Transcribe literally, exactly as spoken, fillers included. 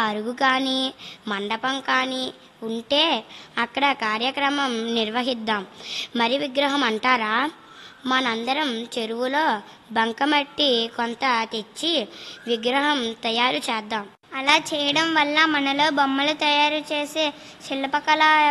అరుగు కానీ మండపం కానీ ఉంటే అక్కడ కార్యక్రమం నిర్వహిద్దాం. మరి విగ్రహం అంటారా? మనందరం చెరువులో బంకమట్టి కొంత తెచ్చి విగ్రహం తయారు చేద్దాం. అలా చేయడం వల్ల మనలో బొమ్మలు తయారు చేసే శిల్పకళ